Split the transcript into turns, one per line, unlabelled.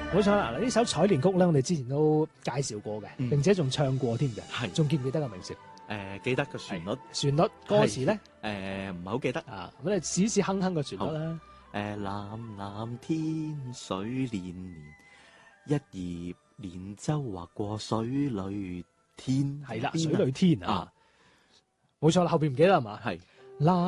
冇錯啦，嗱呢首《采蓮曲》咧，我哋之前都介紹過嘅，並且仲唱過添嘅，
係
仲記唔記得個名字？
記得個旋律，
旋律歌詞咧，
唔係好記得
啊，咁你試試哼哼個旋律啦。
藍藍天水連連，一葉蓮舟劃過水裡天，
係啦，水裡天啊，冇錯啦，後邊唔記得係嘛？
係。
藍